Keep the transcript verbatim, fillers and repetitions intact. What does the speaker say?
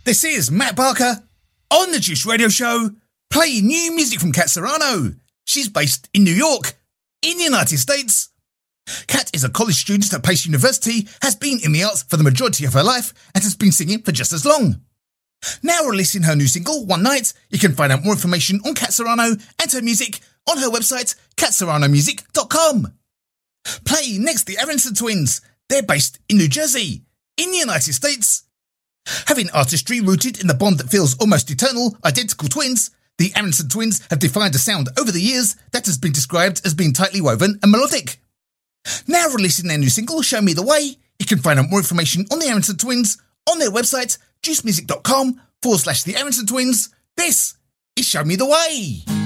This is Matt Barker on the Juice Radio Show, playing new music from Kat Serrano. She's based in New York, in the United States. Kat is a college student at Pace University, has been in the arts for the majority of her life, and has been singing for just as long. Now releasing her new single, One Night, you can find out more information on Kat Serrano and her music on her website, kat serrano music dot com. Playing next, the Aronson Twins. They're based in New Jersey, in the United States. Having artistry rooted in the bond that feels almost eternal, identical twins, the Aronson Twins have defined a sound over the years that has been described as being tightly woven and melodic. Now releasing their new single, Show Me The Way, you can find out more information on the Aronson Twins on their website, juice music dot com forward slash the Aronson Twins. This is Show Me The Way.